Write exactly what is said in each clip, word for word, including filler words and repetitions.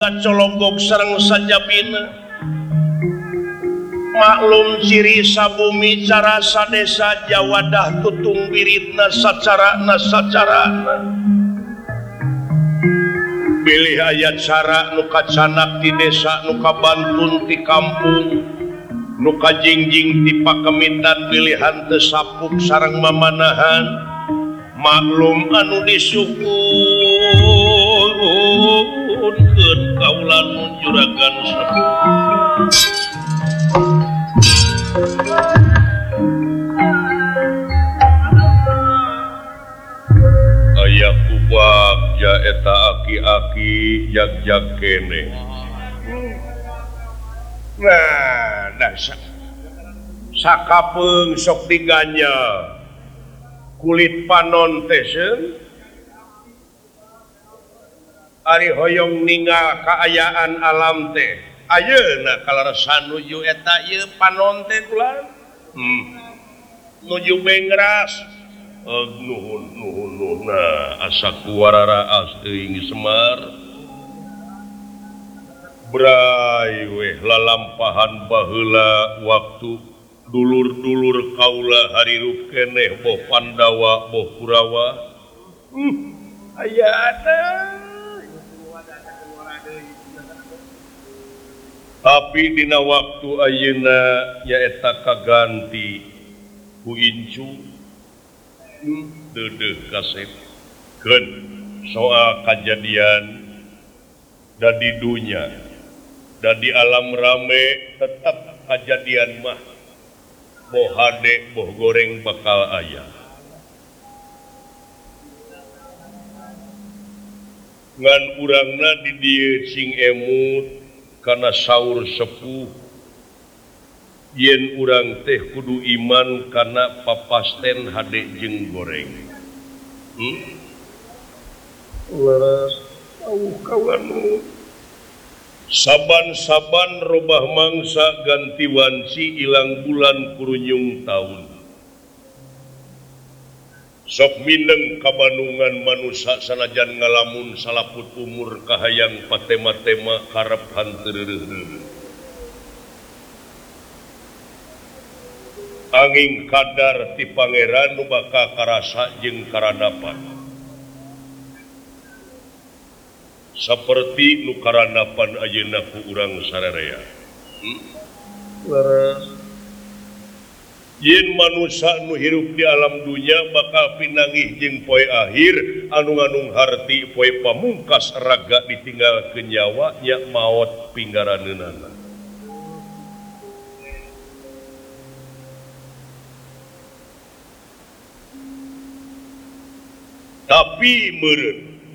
cologok sareng sajabina maklum ciri sabumi cara sadesa jawadah tutung biritna sacarana sacarana pilih ayat cara nuka canak di desa nuka bantun di kampung nuka jingjing di pakemitan pilihan tesapuk sareng mamanahan maklum anu disukunkeun kaulan juragan sepuh aya kubak ja eta aki-aki jag-jag kene nah dasar sakapeung sok diganya kulit panon teh ari hoyong ningal kaayaan alam teh ayeuna kalarasan nuju eta ieu panon teh kula hmm. nuju bengras uh, nuhun nuhun nuhun nah asa kuwarara aseuing Semar bray weh lalampahan baheula waktu dulur-dulur kaula harirup keneh boh Pandawa boh Kurawa hmm. aya ada tapi dina waktu ayeuna nyaeta kaganti ku incu hmm. deudeuh kasep keun soal kajadian da di dunya da di alam rame tetap kajadian mah boh hade boh goreng bakal aya ngan urangna di dieu sing emut kana saur sepuh yen urang teh kudu iman kana papasten hade jeung goreng hmm? leres auh kawan saban-saban robah mangsa ganti wanci ilang bulan kurunyung tahun sok mineng kabanungan manusia sanajan ngalamun salaput umur kahayang patema-tema karep hanteureuh anging kadar ti pangeran nu bakal karasa jeung karadapan seperti nu karanapan ayeuna ku urang sararea hmm? leres yen manusia nu hirup di alam dunya bakal pinangih jeung poe akhir anu nganung harti poe pamungkas raga ditinggalkeun nyawa nya maot pinggaraneunana tapi meureun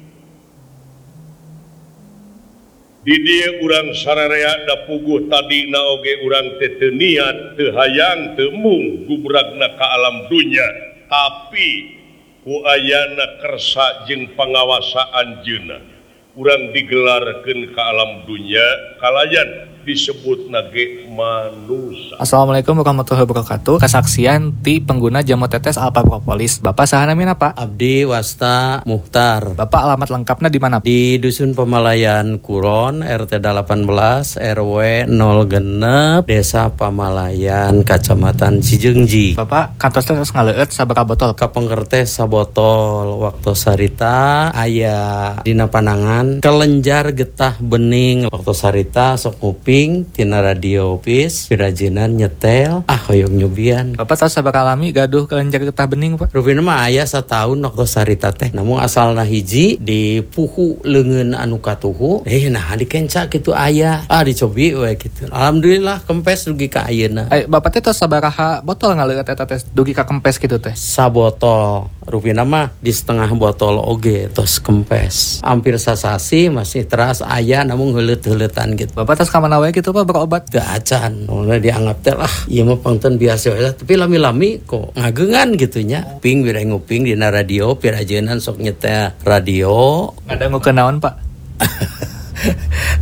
di dieu urang sararea da puguh tadina oge urang teh teu niat teu hayang teu mung gubragna ka alam dunya tapi ku ayana kersa jeung pangawasaan jeuna urang digelarkeun ka alam dunya kalayan disebutna ge manusia. Assalamualaikum warahmatullahi wabarakatuh. Kesaksian ti pengguna jamu tetes Alpha Propolis. Bapak saha namina Pak? Abdi Wasta Muhtar. Bapak alamat lengkapnya di mana? Di Dusun Pamalayan Kuron, R T delapan belas, R W nol genep, Desa Pamalayan, Kacamatan Cijeungji. Bapak kantos terus ngaleueut sabaraha botol? Kapengker teh sabotol waktu sarita aya dina panangan kelenjar getah bening waktu sarita sok ngopi tina radio pis pirajinan nyetel ah hoyong nyubian. Bapak tahu sabaraha lami gaduh kelenjar getah bening Pak? Rupina mah aya sataun waktu sarita teh namun asalna hiji di puhu leungeun anu katuhu eh nah dikenca kitu aya ah dicobi we kitu alhamdulillah kempes dugi ka ayeuna. Eh Bapak teh tos sabaraha botol ngaleueut eta teh dugi ka kempes kitu teh? Sabotol rupina mah di setengah botol oge tos kempes hampir sasasi masih teras aya namun heuleut-heuleutan gitu. Bapak tos ka mana we kitu Pak berobat? Teu acan mulai dianggap teh lah ieu mah pangten biasa we tapi lami-lami kok ngageungan gitu nya ping bire nguping dina radio pirajeunnan sok nyetel radio ngadangukeun naon Pak?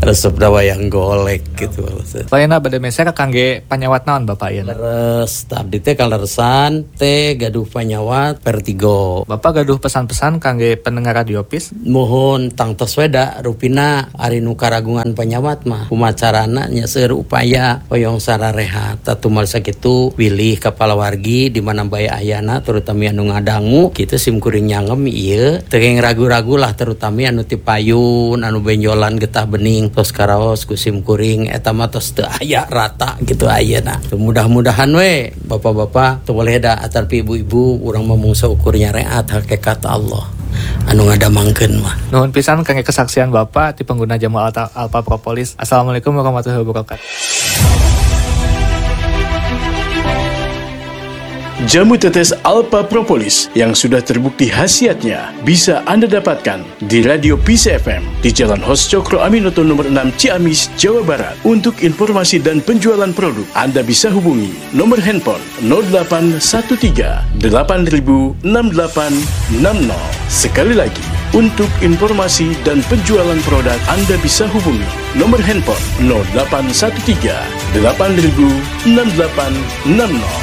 resep da wayang golek gitu. Lainna bade meser kangge panyawat naon Bapak ieu? Leres abdi teh kaleresan teh gaduh panyawat Vertigo. Bapak gaduh pesan-pesan kangge pendengar radio Pis? Mohon tang tos weda rupina ari nu karagungan panyawat mah kumacarana nya seueur upaya hoyong sararehat tatumal sakitu pilih kepala wargi di mana bae ayana terutama anu ngadangu kitu sim kuring nyangem ieu teu ragu-ragu lah terutama anu ti payun anu benjolan getah bening tos karaos ku sim kuring eta mah tos teu aya rata gitu ayeuna. Mudah-mudahan we bapak-bapak teu boleh da atarpi ibu-ibu urang mah mung saukur nyareat hakikat Allah anu ngadamangkeun mah. Nuhun pisan kangge kesaksian Bapak ti pengguna jamu Alta, Alpha Propolis. Assalamualaikum warahmatullahi wabarakatuh. Jamu tetes Alpha Propolis yang sudah terbukti khasiatnya bisa Anda dapatkan di Radio Peace F M di Jalan Hos Cokro Aminoto nomor enam Ciamis, Jawa Barat. Untuk informasi dan penjualan produk, Anda bisa hubungi nomor handphone nol delapan satu tiga delapan nol enam delapan enam nol. Sekali lagi, untuk informasi dan penjualan produk, Anda bisa hubungi nomor handphone nol delapan satu tiga delapan nol enam delapan enam nol.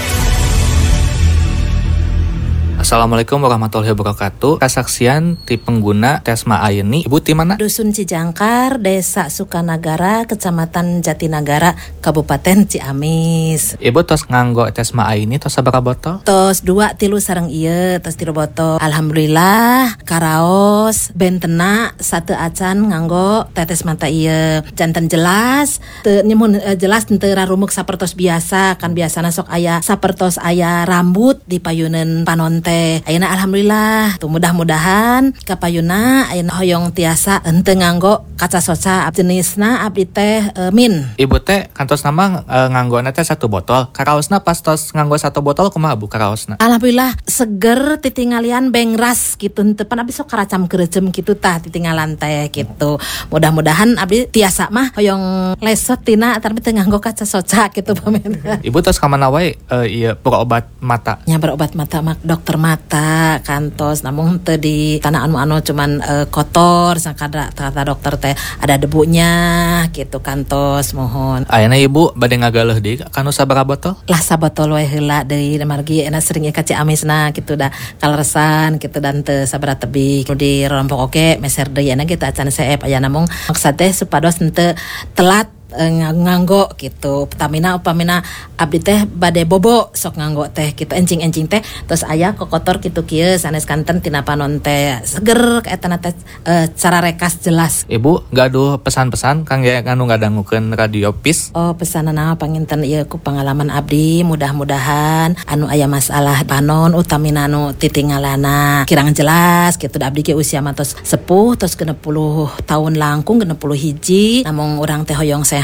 Assalamualaikum warahmatullahi wabarakatuh. Kesaksian ti pengguna Tesma Aini. Ibu ti mana? Dusun Cijangkar, Desa Sukanagara, Kecamatan Jatinagara, Kabupaten Ciamis. Ibu tos nganggo Tesma Aini tos sabaraha botol? Tos dua tilu sareng ieu, tos tilu botol. Alhamdulillah, karaos bentena satu acan nganggo tetes mata ieu. Janten jelas, teu nyemun uh, jelas teu rarumuk sapertos biasa, kan biasana sok aya sapertos aya rambut di payuneun panonten. Ayeuna alhamdulillah tuh mudah-mudahan kapayuna ayeuna hoyong tiasa henteu nganggo kaca soca jenisna abdi teh e, min. Ibu teh kantos nama e, nganggona teh satu botol. Karaosna pas tos nganggo satu botol kumaha Bu karaosna? Alhamdulillah seger titingalian bengras gitu henteu pan abdi sok karacam keureuceum kitu tah titinggalan teh gitu. Mudah-mudahan abdi tiasa mah hoyong lesot tina tapi teu nganggo kaca soca gitu pamen. Ibu tos ka mana wae e, ieu berobat mata? Nya berobat mata mak dokter mata kantos namun teu di tanah anu-anu cuman uh, kotor sakada kata dokter teh ada debunya gitu kantos mohon. Ayeuna Ibu bade ngagaleuh deui kanu sabaraha botol? Lah sabotol we heula deui margi enak sering ieu ka Ciamisna gitu dah kaleresan gitu dan teu sabaraha tebih nu di rompok oke meser deui ena kita acan seep aya namung maksud teh supados henteu telat nganggo gitu. Pertamina upamina abdi teh bade bobo sok nganggo teh gitu encing-encing teh terus aya kokotor kitu kieu sanes kanten tina panon teh seger eta teh e, cara rekas jelas. Ibu gaduh pesan-pesan kangge anu ngadangukeun radio Pis? Oh pesanana panginten ieu ku pengalaman abdi mudah-mudahan anu aya masalah panon utamina anu titingalana kirang jelas gitu da abdi ge usia mah tos sepuh tos genep puluh tahun langkung genep puluh hiji namung urang teh hoyong sehat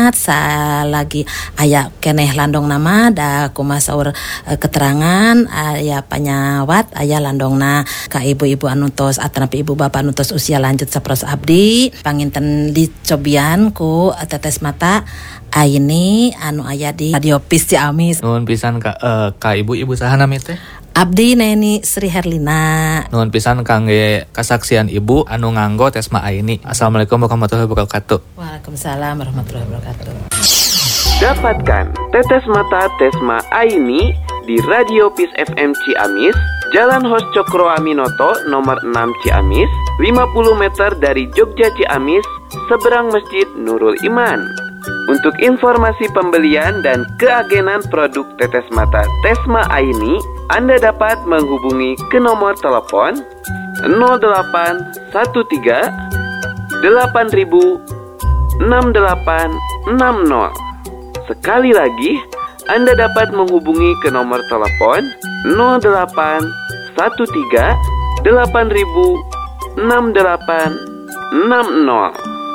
salagi aya keneh landong nama da kumaha saur e, keterangan aya panyawat aya landongna ka ibu-ibu anu tos atanapi ibu bapak anu tos usia lanjut saperos abdi panginten dicobian ku tetes mata Aini anu aya di Radio Pis Ciamis. Nuhun pisan ka uh, ka ibu-ibu saha nami teh? Abdi Neni Sri Herlina. Nuhun pisan kangge kasaksian ibu anu nganggo Tesma Aini. Assalamualaikum warahmatullahi wabarakatuh. Waalaikumsalam warahmatullahi wabarakatuh. Dapatkan tetes mata Tesma Aini di Radio Peace F M Ciamis, Jalan Hos Cokro Aminoto nomor enam Ciamis, lima puluh meter dari Jogja Ciamis, seberang Masjid Nurul Iman. Untuk informasi pembelian dan keagenan produk tetes mata Tesma Aini, Anda dapat menghubungi ke nomor telepon nol delapan satu tiga delapan nol enam delapan enam nol. Sekali lagi, Anda dapat menghubungi ke nomor telepon nol delapan satu tiga delapan nol enam delapan enam nol.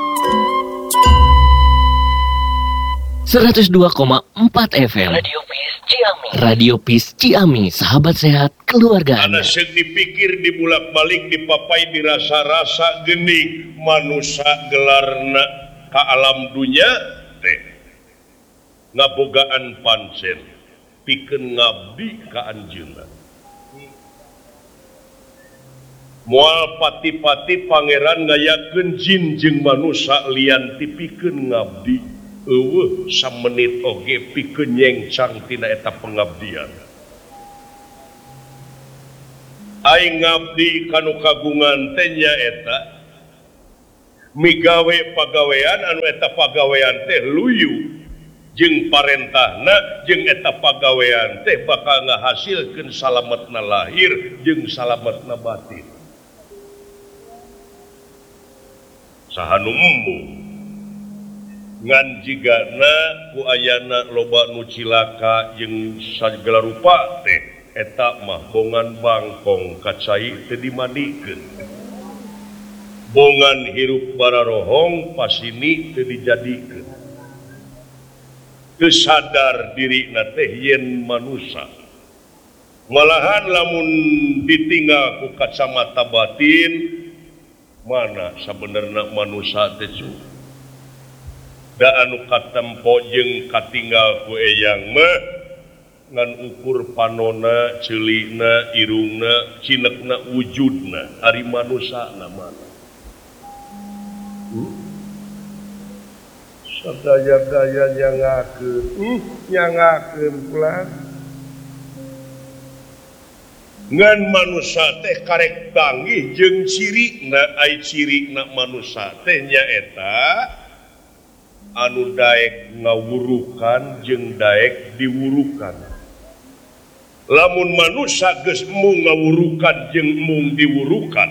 seratus dua koma empat F M Radio Peace Ciamis. Radio Peace Ciamis, sahabat sehat keluarga Anda. Ana seuk dipikir dibulak-balik dipapai dirasa-rasa geuning manusia gelarna ka alam dunya teh ngabogaan pancen pikeun ngabdi ka anjeunna. Mual pati-pati pangeran ngayakeun jin jeung manusia lian tipikeun ngabdi eueuh samenit oge pikeun nyengcang tina eta pengabdian. Aing ngabdi kanu kagungan teh nyaeta migawe pagawean anu eta pagawean teh luyu jeung parentahna jeung eta pagawean teh bakal ngahasilkeun salametna lahir jeung salametna batin. Sahanu embung ngan jigana ku ayana loba nu cilaka jeung sagala rupa teh eta mah bongan bangkong kacai teu dimandikeun. Bongan hirup bararohong pasini teu dijadikeun. Teu sadar dirina teh yen manusia. Malahan lamun ditinggal ku kacamata batin mana sabenerna manusia teh cu. Da anu katempo jeung katinggal ku eyang mah ngan ukur panona, ceulina, irungna, cinekna, wujudna ari manusana mana. Hmm? Sadaya-daya nyangakeun, hmm, nyangakeun pulang. Ngan manusia teh karek tanggih jeung cirina, ai cirina manusia teh nyaeta anu daek ngawurukan jeung daek diwurukan. Lamun manusia geus mung ngawurukan jeung mung diwurukan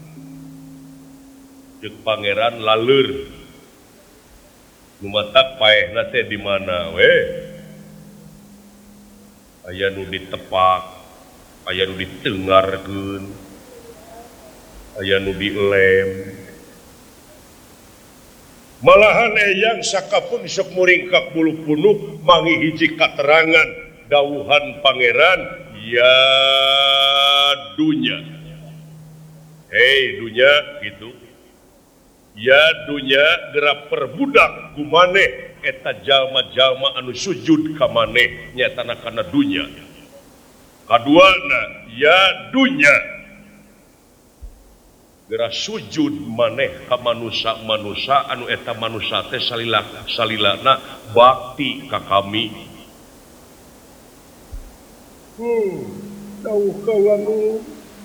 jeung pangeran laleur nu matak paehna teh di mana we aya nu ditepak aya nu ditengarkeun aya nu dielem malahan eyang sakapeung sok muringkak bulu punuk mangi hiji katerangan dawuhan pangeran ya dunya. Hei dunya gitu. Ya dunya gerak perbudak ku maneh eta jalma-jalma anu sujud ka maneh nyatana kana dunya. Kaduana ya dunya gerak sujud maneh ka manusia-manusia anu eta manusia teh salila salilana bakti ka kami. Hmm, tauh kawangu.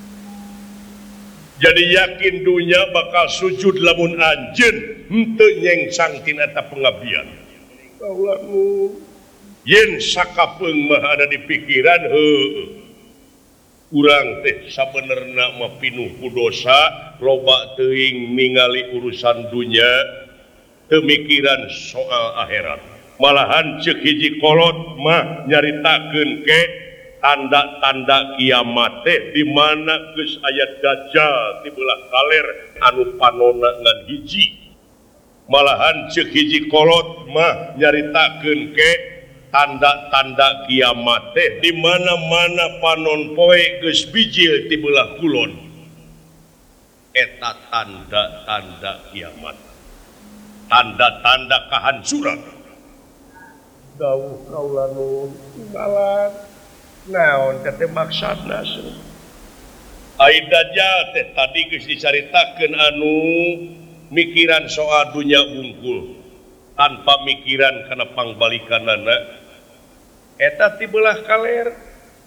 Jadi yakin dunya bakal sujud lamun anjeun henteu nyengsang tina eta pengabdian. Kawangu. Yen sakapeung mah ada di pikiran heueuh. Urang teh sabenerna mah pinuh ku dosa, loba teuing ningali urusan dunya, teu mikiran soal akhirat. Malahan ceuk hiji kolot mah nyaritakeun ke tanda-tanda kiamat teh di mana geus aya dajjal di belah kaler anu panonna ngan hiji. Malahan ceuk hiji kolot mah nyaritakeun ke tanda-tanda kiamat teh di mana-mana panon poe geus bijil ti belah kulon. Eta tanda-tanda kiamat. Tanda-tanda kahancuran. Dawuh kaula nu tinggalan naon teh maksudna seuh. Ai dajjal teh tadi geus dicaritakeun anu mikiran soal dunya wungkul tanpa mikiran kana pangbalikanana eta ti belah kaler.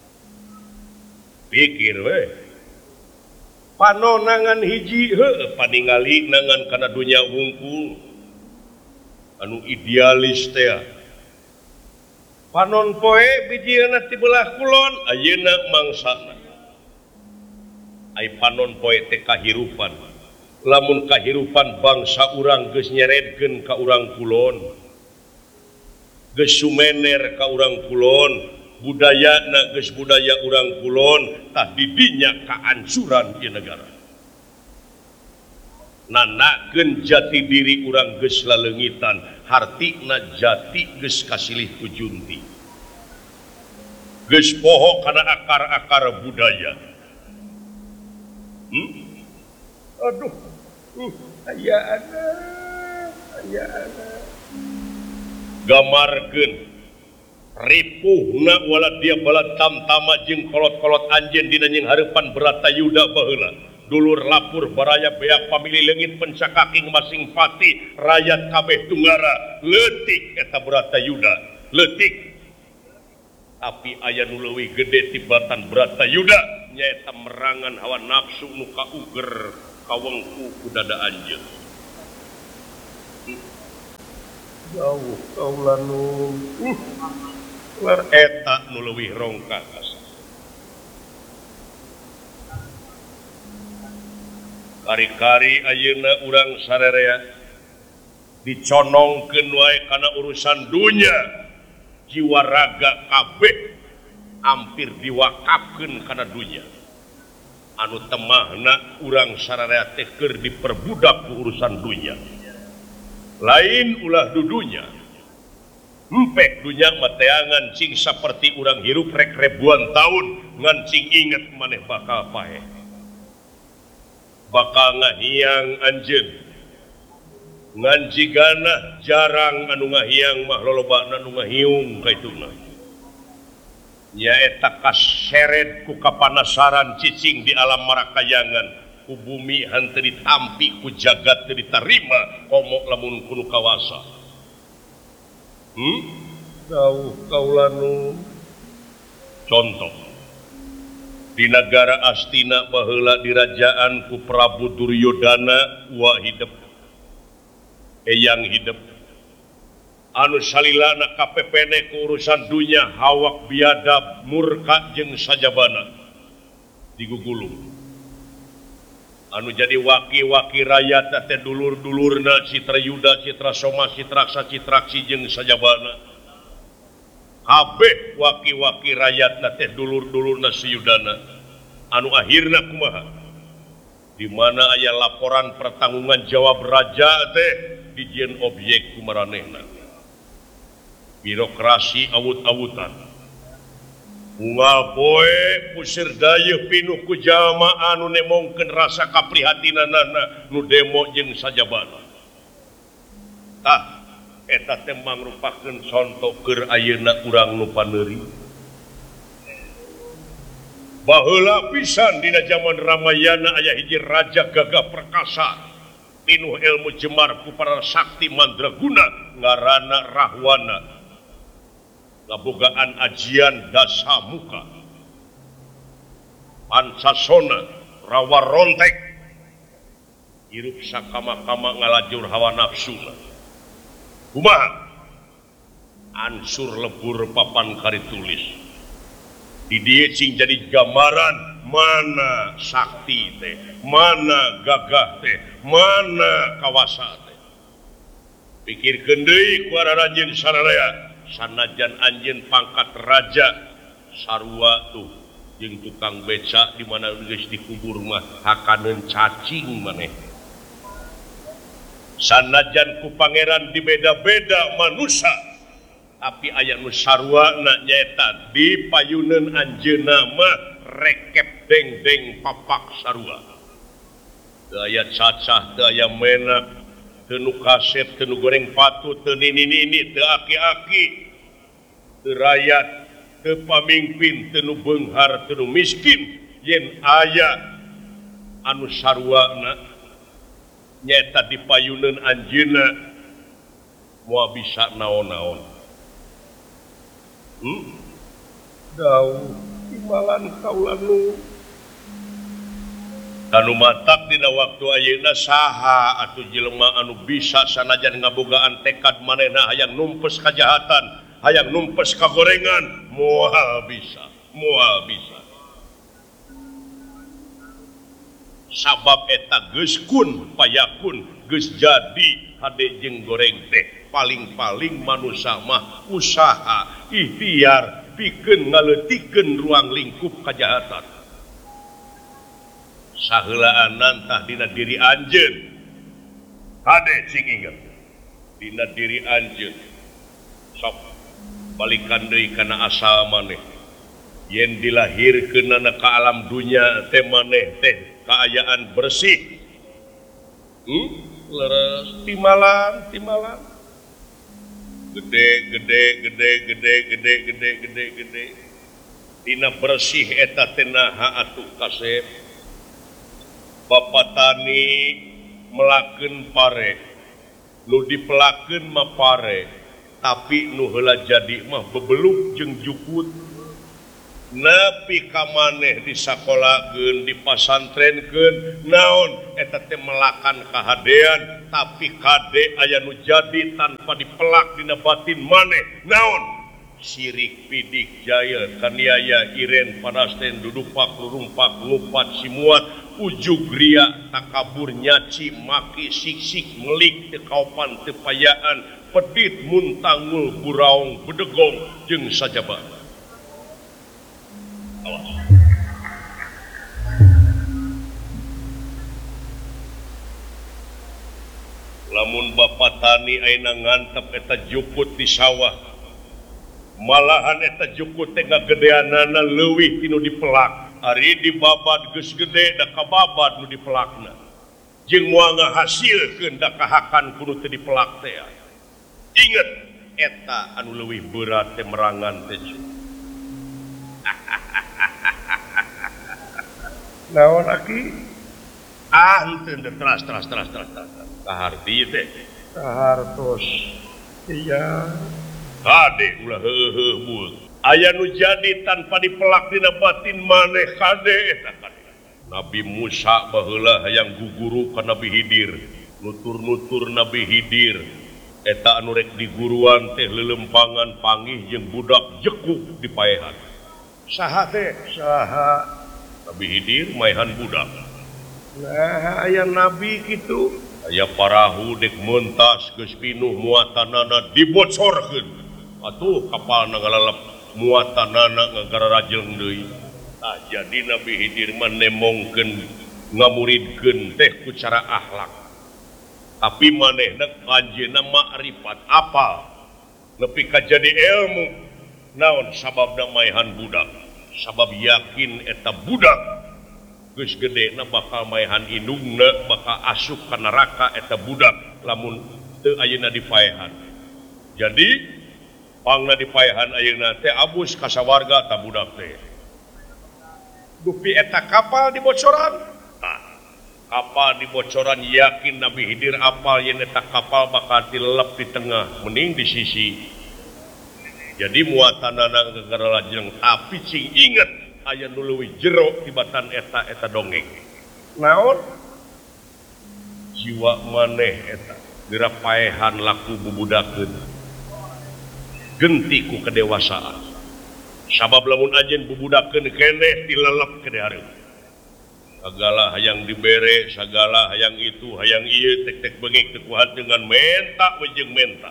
Pikir we panonangan hiji heuh paningali nangan kana dunya wungkul anu idealis teh. Panon poe bijilna ti belah kulon ayeuna mangsana. Ai panon poe teh kahirupan. Lamun kahirupan bangsa urang geus nyeredkeun ka urang kulon. Geus sumener ka urang kulon, budayana geus budaya urang kulon, tah didinya kaancuran ieu negara. Nanakeun jati diri urang geus laleungitan, hartina jati geus kasilih ku junti. Geus poho kana akar-akar budaya. Hmm? Aduh, uh, aya ana, aya ana. Gamarkeun ripuhna wala dia bala tamtama jeung kolot-kolot anjeun dina nying hareupan Bratayuda baheula. dulur lapur baraya beak pamili leungit pencakaking masing pati rakyat kabeh tunggara leutik eta Bratayuda leutik tapi aya nu leuwih gede tibatan Bratayuda nyaeta merangan hawa nafsu nu kauger kawengku ku dada anjeun jauh kaulah nu lar eta nu leuwih rongkak kari-kari ayeuna urang sarerea diconongkeun wae kana urusan dunya jiwa raga kabeh hampir diwakafkeun kana dunya anu temahna urang sarerea teh keur diperbudak ku urusan dunya lain ulah dudunya empek dunya mateangan cing saperti urang hirup rek ribuan tahun ngan cing inget maneh bakal paeh bakal ngahiang anjeun ngan jigana jarang anu ngahiang mah lolobana anu ngahiung kaituna nyaeta kaseret ku kapanasaran cicing di alam marakayangan ku bumi henteu ditampi ku jagat teu ditarima komo lamun kudu kawasa hmm jauh kaula nu contoh di negara Astina baheula dirajaan ku Prabu Duryodana wa hidup eyang hidup anu salilana kapepene ku urusan dunya hawak biadab murka jeung sajabana digugulung anu jadi waki-waki rakyat teh dulur-dulurna Citrayuda Citrasoma Citraksa Citraksi jeung sajabana kabeh waki-waki rakyatna teh dulur-dulurna siyudana anu akhirna kumaha di mana aya laporan pertanggunggan jawab raja teh dijieun objek ku maranehna birokrasi awut-awutan unggal poe pusir dayeuh pinuh ku jalma anu nemongkeun rasa kaprihatinanana nu demo jeung sajabana tah eta teh mangrupakeun contoh keur ayeuna urang nu paneuri baheula pisan dina zaman Ramayana aya hiji raja gagah perkasa pinuh ilmu jemar ku para sakti mandraguna ngaranna Rahwana ngabogaan ajian Dasamuka Pancasona rawa rontek hirup sakama-kama ngalajur hawa nafsuna kumaha ansur lebur papan kari tulis di dieu cing jadi gambaran mana sakti teh mana gagah teh mana kawasa teh pikirkeun deui ku araranjeun sararea sanajan anjeun pangkat raja sarua tuh jeung tukang beca di mana geus dikubur mah hakaneun cacing maneh sanajan ku pangeran di beda-beda manusia tapi aya nu sarwana nyaeta di payuneun anjeunna mah rekep deng-deng papak sarua teu aya cacah teu aya menak teu nu kasep teu nu goreng patut teu nini-nini teu aki-aki teu rakyat teu pamimpin teu nu beunghar teu nu miskin yen aya anu sarwana nyata di payunan anjeunna moal bisa naon-naon hmm? Dauh timbalan kaula nu anu matak dina waktu ayeuna saha atuh jelema anu bisa sanajan ngabogaan tekad manehna hayang numpes kajahatan hayang numpes kagorengan moal bisa moal bisa sabab eta geus kun payakun geus jadi hade jeung goreng teh paling-paling manusia mah usaha ikhtiar pikeun ngaleutikeun ruang lingkup kajahatan saheulaan tah dina diri anjeun hade cing inget dina diri anjeun sok balikan deui kana asal maneh yen dilahirkeunna ka alam dunya teh maneh teh keayaan bersih hmm? leres timalan timalan gede gede gede gede gede gede gede gede dina bersih eta teh naha atuh kasep Bapak Tani melaken pare nu dipelaken mah pare tapi nu heula jadi mah bebeluk jeung jukut nepi ka maneh disakolakeun dipasantrenkeun naon eta teh melakan kahadean tapi kade aya nu jadi tanpa dipelak dina batin maneh naon sirik pidik jaya kaniaya iren panasten dudupak lurumpak lupat simuat ujug ria takabur nyaci maki siksik melik teu kaupan teu payaan pedit muntangul buraung bedegong jeung sajaba lamun Bapak Tani ayeuna ngantep eta jukut di sawah malahan eta jukut teh ngagedeanana leuwih tinu dipelak ari dibabad geus gede da kababad nu dipelakna jeung moal ngahasilkeun da kahakan kudu teu dipelak teh inget eta anu leuwih berat teh merangan teh naon aki ah henteu teras teras teras teras kaharti teh kahartos iya kade ulah heuheuh bul aya nu jadi tanpa dipelak dina batin maneh kade eta kade Nabi Musa baheula hayang guguru ka Nabi Hidir nutur-nutur Nabi Hidir eta anu rek diguruan teh leulempangan panggih jeung budak jekuk di paehan saha teh saha Nabi Hidir maehan budak nah aya nabi kitu aya parahu dek mentas geus pinuh muatanana dibocorkeun atuh kapal ngalalap muatanana ngagara rajeng deui tah jadi Nabi Hidir mah nemongkeun ngamuridkeun teh ku cara akhlak tapi manehna anjeunna makrifat apal nepi ka jadi ilmu naon sababna maehan budak sabab yakin eta budak geus gedena bakal maehan indungna bakal asup ka neraka eta budak lamun teu ayeuna dipaehan jadi pangna dipaehan ayeuna teh abus ka sawarga ta budak teh dupi eta kapal dibocoran tah kapal dibocoran yakin Nabi Hidir apal yen eta kapal bakal dilelep di tengah mending di sisi jadi muatanana gegara lajeng tapi cing inget aya nu leuwih jero tibatan eta eta dongeng naon jiwa maneh eta geura paehan laku bubudakeun genti ku kedewasaan sabab lamun ajeun bubudakeun keneh dilelep ke dihareup sagala hayang dibere sagala hayang itu hayang ieu tek-tek bengek teu kuat dengan menta we jeung menta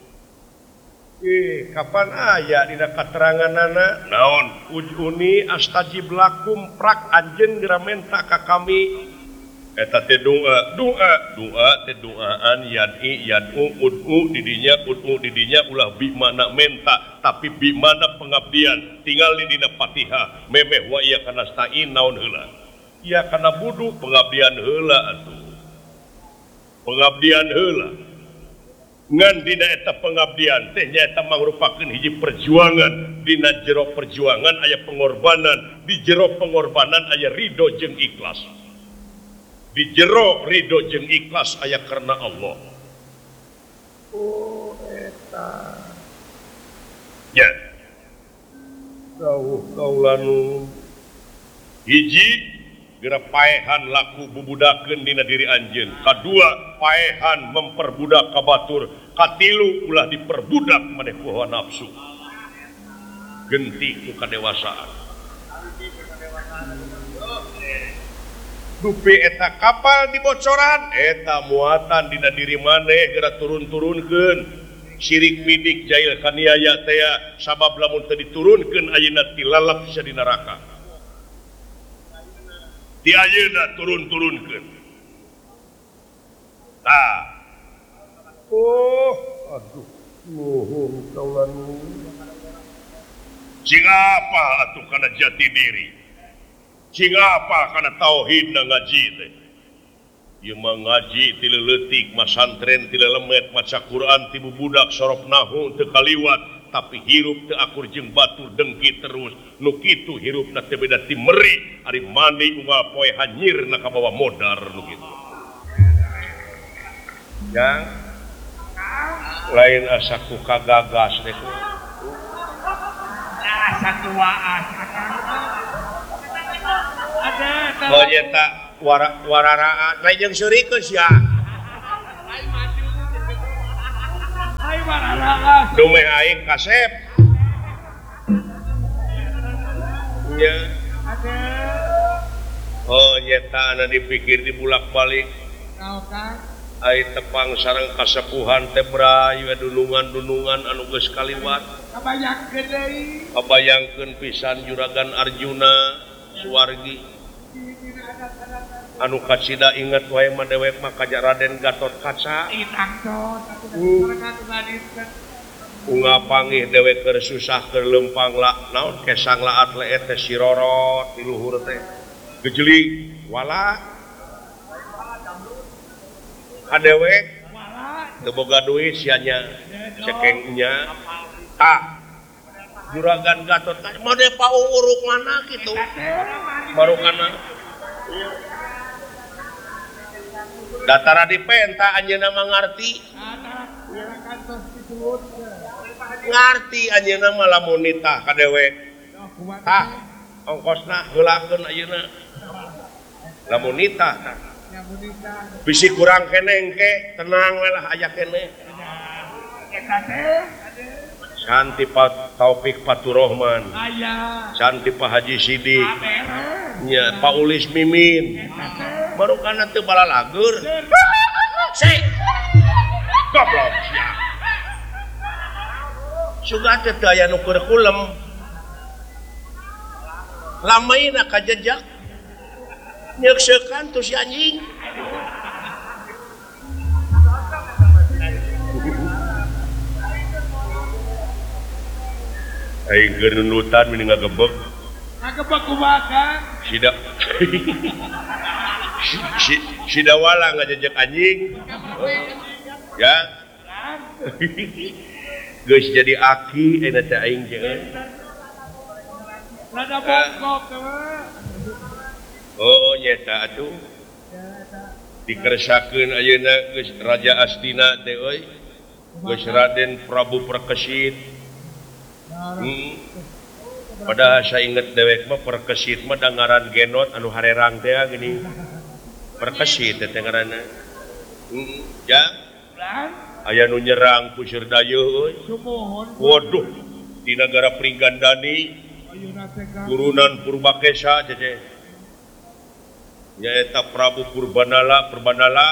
eh kapan aya dina kateranganana naon ujuni astajib lakum prak anjeun geura menta ka kami eta teh doa doa doa teh doaan yadi yadu ud'u didinya ud'u didinya ulah bi mana menta tapi bi mana pengabdian tinggal di dina Fatihah memeh wa iya kana stain naon heula iya kana budu pengabdian heula atuh pengabdian heula ngan dina eta pengabdian teh nyaeta mangrupakeun hiji perjuangan dina jero perjuangan aya pengorbanan di jero pengorbanan aya ridho jeung ikhlas di jero ridho jeung ikhlas aya karena Allah oh eta ya kauh kaulanu hiji geura paehan laku bubudakeun dina diri anjeun kadua paehan memperbudak ka batur katilu ulah diperbudak maneh ku hawa nafsu genti ku kadewasaan dupi eta kapal dibocoran eta muatan dina diri maneh geura turun-turunkeun syirik bidik jail kaniaya teh sabab lamun teu diturunkeun ayeuna tilalap bisa di neraka di ayeuna turun-turunkeun tah oh aduh nuhun kaulanu cingapa atuh kana jati diri cingapa kana tauhid na ngaji teh ieu mah ngaji ti leutik masantren ti lelemet maca Quran ti bubudak sorok nahu teu kaliwat tapi hirup teu akur jeung batur dengki terus nu kitu hirupna teu beda ti meri ari mani unggal poe hanyirna ka bawah modar nu kitu yang lain asa ku kagagas teh asa tuaan ada oh eta wara wararaan lain jeung surikeun sia ai wararaan dumeh aing kasep nya ada oh nyeta anu dipikir dibulak-balik kau kan ai tepang sareng kasepuhan teh brayu dunungan-dunungan anu geus kaliwat kabayangkeun deui kabayangkeun pisan juragan Arjuna Suwargi anu kacida inget wae mah dewek mah kaja Raden Gatot Kaca itangtot aku datang ngadiskeun unga panggih dewek keur susah keur lempang la naon kesang laat leet teh sirorot di luhur teh gejeli wala kadewek teu boga duit sianya cekengnya ah juragan Gatot Kaca mah de pauruk mana kitu marukana datara dipenta anjeunna mah ngarti ngarti anjeunna mah lamun nitah kadewek tah ongkosna heulakeun ayeuna lamun nitah tah bisi kurang keneng ke tenang we lah aya keneh Santi Pak Taufik Faturrahman aya Santi Pak Haji Sidik nya Pak Ulis Mimin baru kana teu bala lagur sek goblok sia suga teu teu aya nu keur kulem lamaina kajejak nyeuksekan tuh si anjing aing keur nunutan mending ngagebek ngagebek kumaha kan sida si sida wala ngajejak anjing ya geus jadi aki eta teh aing jeung rada bongkok mah oh nyata atuh dikeresakeun ayeuna geus Raja Astina teh euy geus Raden Prabu Perkesit hmm. Padahal saya inget dewek mah Perkesit mah dangaran genot anu harerang teh gini Perkesit teh ngaranna hmm. ya aya nu nyerang kusir dayeuh euy waduh di negara Pringgandani turunan Purbakesa teh nyaeta Prabu Purbanala Purbanala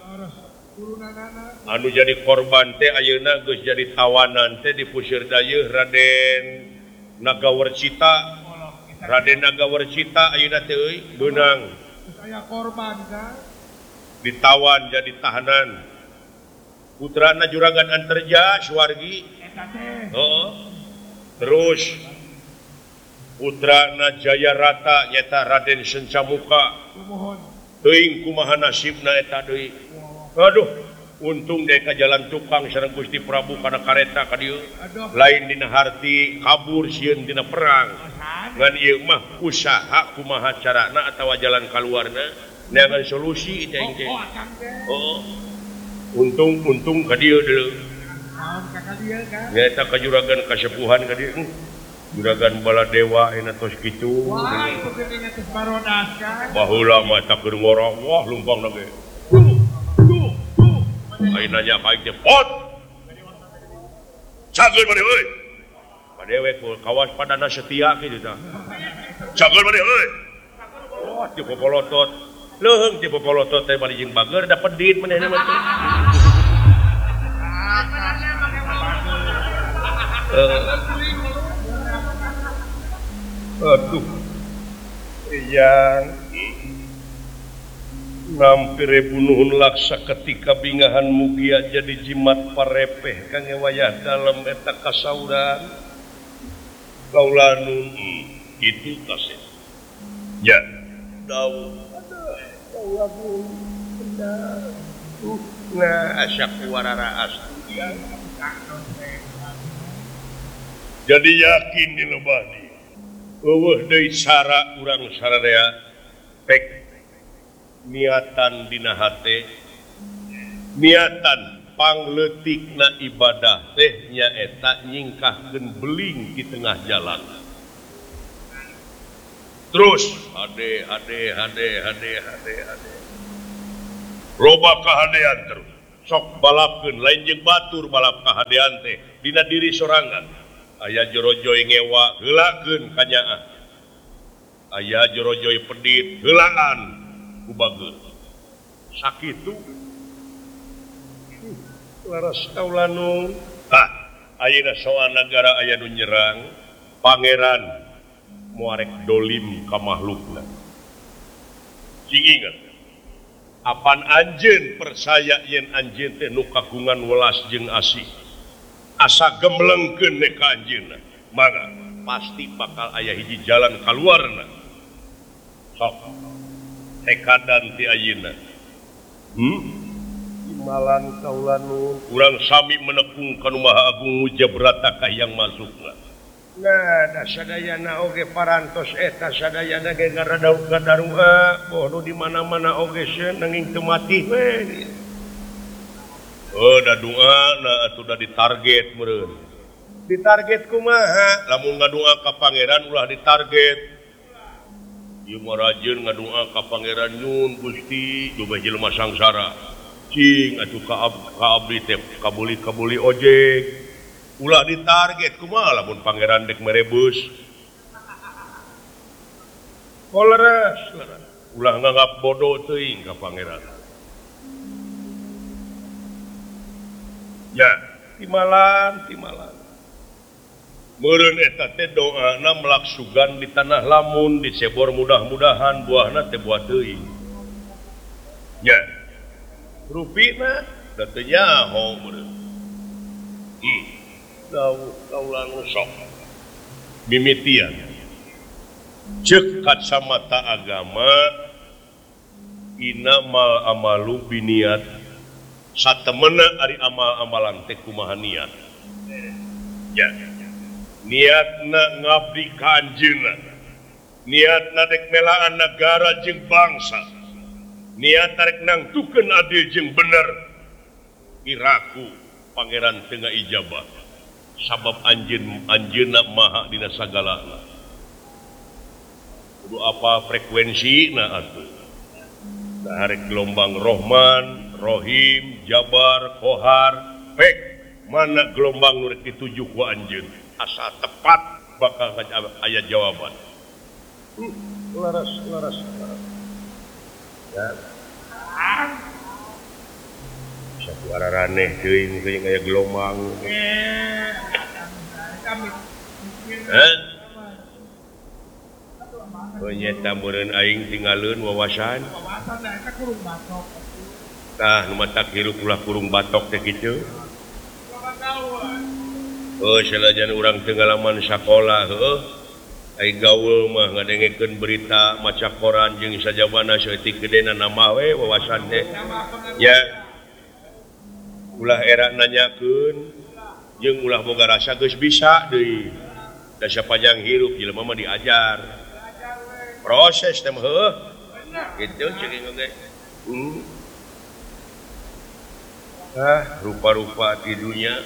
anu jadi korban teh ayeuna geus jadi tawanan teh di puseur dayeuh Raden Nagawarcita Raden Nagawarcita ayeuna teh euy beunang aya korban kan ditawan jadi tahanan putrana Juragan Antarja Suwargi eta teh heeh terus putrana Jayarata nyata Raden Sencamuka mohon teuing kumaha nasibna eta deui aduh untung dek ka jalan tukang sareng Gusti Prabu kana kareta ka dieu lain dina harti kabur sieun dina perang ngan ieu mah usaha kumaha carana atawa jalan kaluarna neangan solusi teh teh oh untung untung ka dieu deuleu naon ka dieu kan nyata ka juragan kasepuhan ka dieu juragan Baladewa ena tos kitu wah itu geuning geus barodas kan baheula mah tak keur ngora wah lumpang na ge ai nanya ka teh pot cageul mane euy padewe ku kawas padana setia kitu tah cageul mane euy oh ti popolotot leuheung ti popolotot teh bari jeung bager da pedit manehna mah teh aduh yang nampire bunuhun laksa ketika bingahan mugia jadi jimat parepeh kang wayah dalam eta kasauran kaulanun itu kasih ya daun daun benar nah asyak warara astu jadi yakin di lebadi eueuh deui cara urang sararea pek niatan dina hate niatan pangleutikna ibadah teh nyaeta nyingkahkeun beling di tengah jalan terus hade hade hade hade hade hade loba kahadean terus sok balapkeun lain jeung batur balap kahadean teh dina diri sorangan aya jorojoy ngewa heulakeun kanyaah aya jorojoy pedit heulaan ku bageut sakitu laras kaulanun tah ayeuna soal nagara aya nu nyerang pangeran muarek dolim ka makhlukna cing inget apan anjeun percaya yen anjeun teh nu kagungan welas jeung asih asa gemlengkeun ne ka anjeunna mangga pasti bakal aya hiji jalan kaluarna sok tekadan ti ayeuna hmm imalan kaulanun urang sami menekung ka nu Maha Agung mujabrata ka yang masukna nah da sadayana oge parantos eta sadayana ge garadaru-gadarua boh nu di mana-mana oge se nanging teu mati we oh da doana atuh da ditarget meureun ditarget kumaha lamun ngadoa ka pangeran ulah ditarget ieu mah rajin ngadoa ka pangeran nyun Gusti coba jelema sangsara cing atuh ka abdi teh kabuli-kabuli ojek ulah ditarget kumaha lamun pangeran dek merebus koleres ulah nganggap bodoh teuing ka pangeran ya timalan timalan meureun eta teh doana melaksugan di tanah lamun disebor mudah-mudahan buahna teh buah teuing nya rupina da teu nyaho meureun ih dawuh kaulan sok mimitian ceuk kacamata agama inamal amalu biniat satemena ari amal-amalan teh kumaha niat ya niatna ngabdi ka anjeunna niatna dek melaan negara jeung bangsa niat rek nangtukeun adil jeung bener iraku pangeran teu ngaijabah sabab anjeun anjeunna maha dina sagalana kudu apa frekuensina atuh da rek gelombang Rahman Rohim Jabar Kohar pek mana gelombang nu rek dituju ku anjeun asa tepat bakal aya jawaban hmm, laras laras laras ya satu araraneh teuing teuing aya gelombang eh nyata meureun aing tinggalkeun wawasan wawasan da eta kurung batok tah nu matak hirup ulah kurung batok teh kitu oh salajan urang teu ngalaman sakola heuh ai gaul mah ngadengekeun berita maca koran jeung sajabana saeutik gedena nama we wawasan teh ya ulah era nanyakeun jeung ulah boga rasa geus bisa deui da sapanjang hirup jelema mah diajar proses teh mah heuh kitu ceuing oge hmm ah rupa-rupa di dunia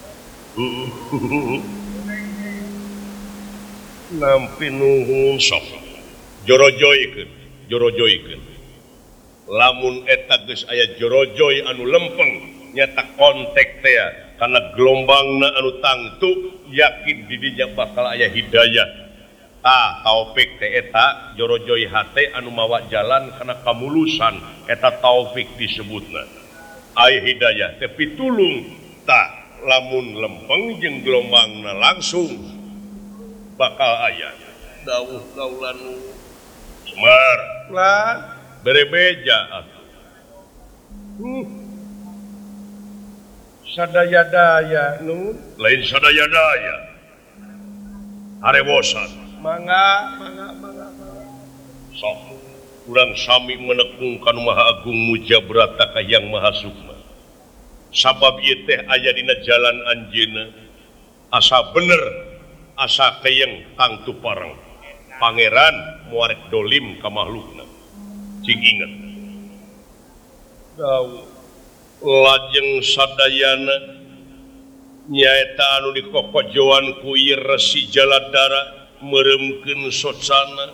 nampi nuhun sok jorojoykeun jorojoykeun lamun eta geus aya jorojoy anu lempeng nyata kontek teh kana gelombangna anu tangtu yakin di dinya bakal aya hidayah tah taufik teh eta jorojoy hate anu mawa jalan kana kamulusan eta taufik disebutna aya hidayah teh pitulung tah lamun lempeng jeung gelombangna langsung bakal aya dawuh kaulan Semar lah berebeja atuh hmm. sadaya-daya nu lain sadaya-daya arewosan mangga mangga mangga sok urang sami menekung ka Maha Agung mujabrata ka Yang Maha Sukma sabab ieu teh aya dina jalan anjeunna asa bener asa keyeng tang tupareng pangeran muarek dolim ka makhlukna cing inget dawu lajeng sadayana nyaeta anu dikokojoan ku ieu Resi Jaladara meremkeun socana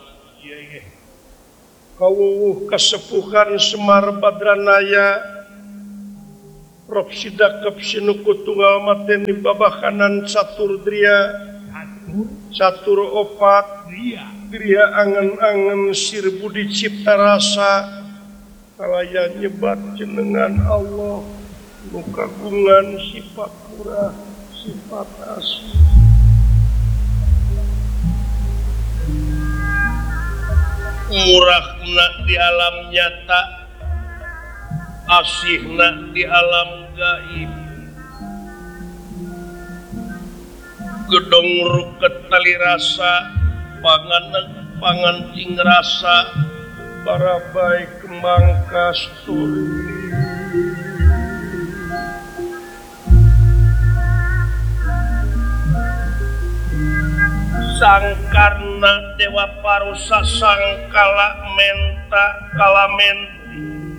kawuh kasepuhan Semar Badranaya Rob sidakep sinuku tunggal maten di babakanan catur dria catur opat dria angen-angen sir budi cipta rasa kalaya nyebat jenengan Allah nu kagungan sifat murah sifat asih murahna di alam nyata asihna di alam gaib gedong ruket tali rasa pangan pangancing rasa para baik kembang kasturi sangkarna dewa parusa sangkala menta kala menta